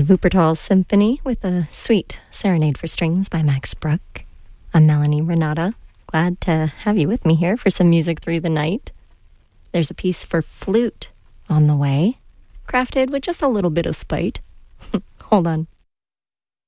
Wuppertal Symphony with a sweet serenade for strings by Max Bruch. I'm Melanie Renata. Glad to have you with me here for some music through the night. There's a piece for flute on the way, crafted with just a little bit of spite. Hold on.